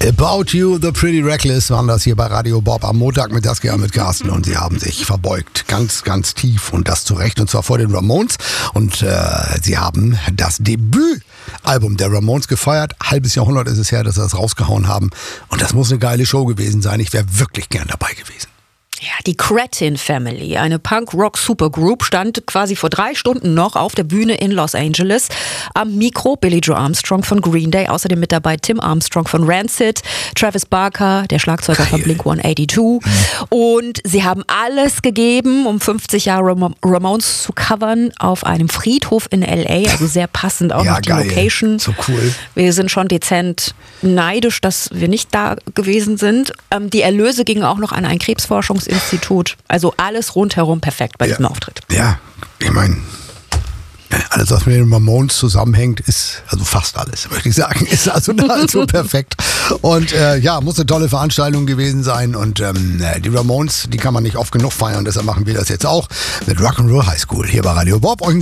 About You, The Pretty Reckless waren das hier bei Radio Bob am Montag mit Saskia mit Carsten und sie haben sich verbeugt, ganz, ganz tief und das zu Recht und zwar vor den Ramones und sie haben das Debütalbum der Ramones gefeiert. Halbes Jahrhundert ist es her, dass sie das rausgehauen haben und das muss eine geile Show gewesen sein. Ich wäre wirklich gern dabei gewesen. Ja, die Cretin Family, eine Punk-Rock-Supergroup, stand quasi vor 3 Stunden noch auf der Bühne in Los Angeles. Am Mikro Billie Joe Armstrong von Green Day, außerdem mit dabei Tim Armstrong von Rancid, Travis Barker, der Schlagzeuger von Blink-182. Und sie haben alles gegeben, um 50 Jahre Ramones zu covern auf einem Friedhof in L.A., also sehr passend auch noch die Location. So cool. Wir sind schon dezent neidisch, dass wir nicht da gewesen sind. Die Erlöse gingen auch noch an ein Krebsforschungsinstitut. Also alles rundherum perfekt bei diesem Auftritt. Ja, ich meine, alles, was mit den Ramones zusammenhängt, ist, also fast alles, möchte ich sagen, ist also nahezu perfekt. Und muss eine tolle Veranstaltung gewesen sein. Und die Ramones, die kann man nicht oft genug feiern. Deshalb machen wir das jetzt auch mit Rock'n'Roll High School hier bei Radio Bob.